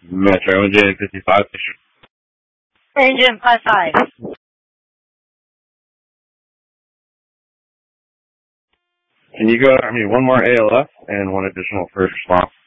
Metro Engine 55. Engine 55. Can you go, one more ALF and one additional first response?